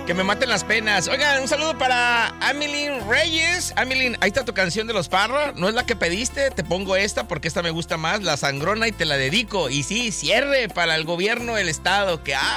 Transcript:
Que me maten las penas. Oigan, un saludo para Amilyn Reyes. Amilyn, ahí está tu canción de los Parra. No es la que pediste, te pongo esta porque esta me gusta más, La Sangrona, y te la dedico. Y sí, cierre para el gobierno del estado. Que